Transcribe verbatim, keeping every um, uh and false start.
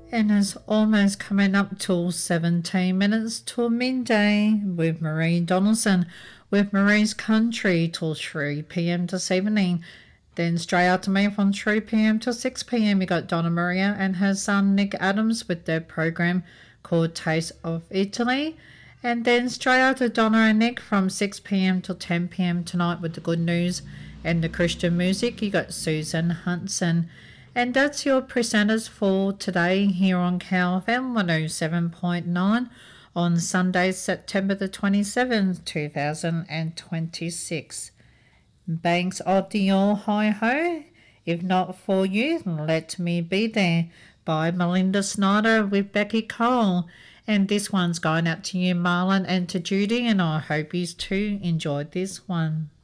And it's almost coming up till seventeen minutes till midday with Marie Donaldson with Marie's Country till three p.m. this evening. Then straight after me from three p.m. till six p.m. you got Donna Maria and her son Nick Adams with their program called Taste of Italy. And then straight after Donna and Nick from six p.m. till ten p.m. tonight with the good news and the Christian music, you got Susan Hunson. And that's your presenters for today here on C A L F M one oh seven point nine on Sunday, September the twenty-seventh, two thousand twenty-six. Banks of the All Hi Ho, If Not For You, Let Me Be There by Melinda Snyder with Becky Cole. And this one's going out to you, Marlon, and to Judy, and I hope you too enjoyed this one.